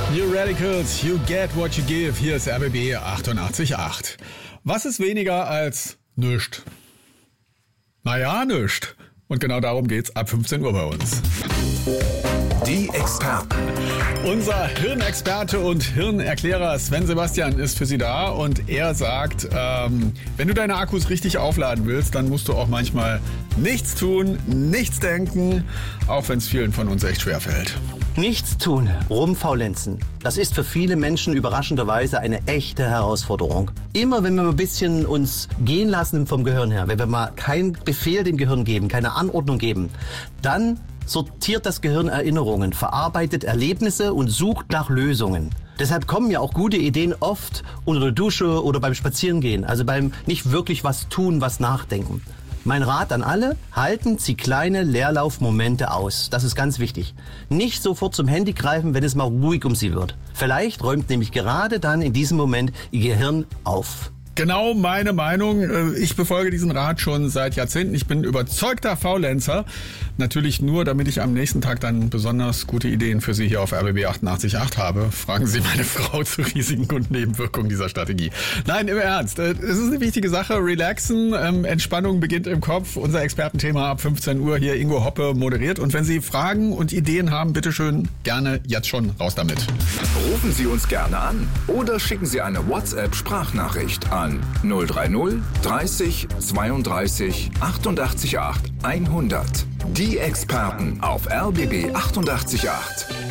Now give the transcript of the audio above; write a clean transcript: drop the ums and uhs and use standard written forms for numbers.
New Radicals, you get what you give. Hier ist RBB 88.8. Was ist weniger als nüscht? Naja, nüscht. Und genau darum geht's ab 15 Uhr bei uns. Die Experten. Unser Hirnexperte und Hirnerklärer Sven Sebastian ist für Sie da und er sagt, wenn du deine Akkus richtig aufladen willst, dann musst du auch manchmal nichts tun, nichts denken, auch wenn es vielen von uns echt schwer fällt. Nichts tun, rumfaulenzen. Das ist für viele Menschen überraschenderweise eine echte Herausforderung. Immer wenn wir ein bisschen uns gehen lassen vom Gehirn her, wenn wir mal keinen Befehl dem Gehirn geben, keine Anordnung geben, dann sortiert das Gehirn Erinnerungen, verarbeitet Erlebnisse und sucht nach Lösungen. Deshalb kommen ja auch gute Ideen oft unter der Dusche oder beim Spazierengehen, also beim nicht wirklich was tun, was nachdenken. Mein Rat an alle, halten Sie kleine Leerlaufmomente aus. Das ist ganz wichtig. Nicht sofort zum Handy greifen, wenn es mal ruhig um Sie wird. Vielleicht räumt nämlich gerade dann in diesem Moment Ihr Gehirn auf. Genau meine Meinung. Ich befolge diesen Rat schon seit Jahrzehnten. Ich bin überzeugter Faulenzer. Natürlich nur, damit ich am nächsten Tag dann besonders gute Ideen für Sie hier auf RBB 88.8 habe. Fragen Sie meine Frau zu Risiken und Nebenwirkungen dieser Strategie. Nein, im Ernst. Es ist eine wichtige Sache. Relaxen, Entspannung beginnt im Kopf. Unser Expertenthema ab 15 Uhr hier Ingo Hoppe moderiert. Und wenn Sie Fragen und Ideen haben, bitteschön, gerne jetzt schon raus damit. Rufen Sie uns gerne an oder schicken Sie eine WhatsApp-Sprachnachricht an 030 30 32 88 8 100. Die Experten auf RBB 88.8.